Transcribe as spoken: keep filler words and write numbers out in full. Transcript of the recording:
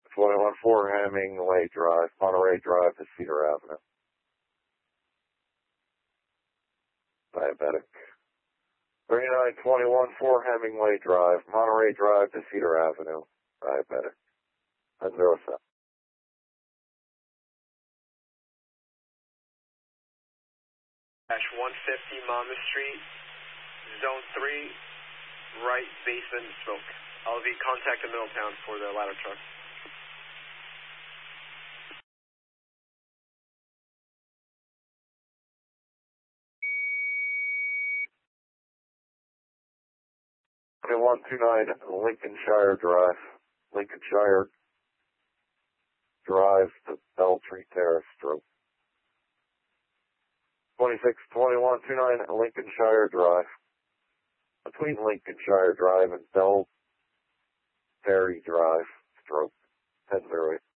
twenty-one four Hemingway Drive, Monterey Drive to Cedar Avenue. Diabetic. thirty-nine twenty-one four Hemingway Drive, Monterey Drive to Cedar Avenue. Diabetic. That's zero seven. Dash one fifty Monmouth Street, Zone three, right basement smoke. L V, contact the Middletown for the ladder truck. twenty-one twenty-nine Lincolnshire Drive, Lincolnshire Drive to Beltree Terrace, stroke. twenty-six twenty-one twenty-nine Lincolnshire Drive, between Lincolnshire Drive and Belterry Drive, stroke. ten oh eight.